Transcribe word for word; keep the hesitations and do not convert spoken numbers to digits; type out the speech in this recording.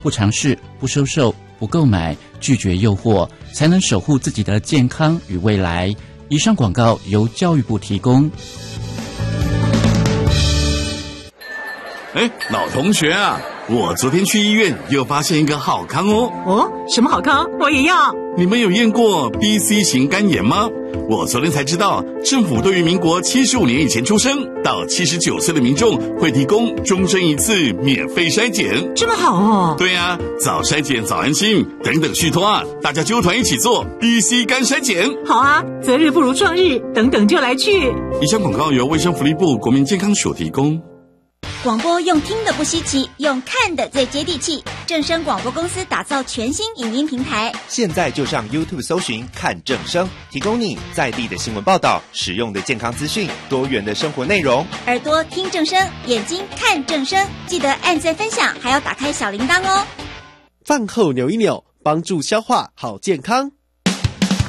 不尝试，不收受，不购买，拒绝诱惑，才能守护自己的健康与未来。以上广告由教育部提供。 哎，老同学啊，我昨天去医院又发现一个好康哦。 哦，什么好康？我也要。 你们有验过 B C 型肝炎吗？我昨天才知道，政府对于民国七十五年以前出生到七十九岁的民众会提供终身一次免费筛检。 这么好哦。 对啊，早筛检早安心，等等续托啊，大家揪团一起做 B C 肝筛检。 好啊，择日不如撞日，等等就来去。 以上广告由卫生福利部国民健康署提供。 广播用听的不稀奇，用看的最接地气。正声广播公司打造全新影音平台， 现在就上 YouTube 搜寻看正声，提供你在地的新闻报道、实用的健康资讯、多元的生活内容。 耳朵听正声，眼睛看正声，记得按赞分享，还要打开小铃铛哦。 饭后扭一扭，帮助消化好健康。